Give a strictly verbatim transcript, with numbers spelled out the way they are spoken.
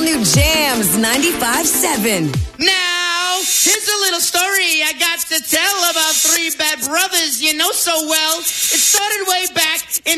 new Jams ninety-five seven. Now, here's a little story I got to tell about three bad brothers you know so well. It started way back in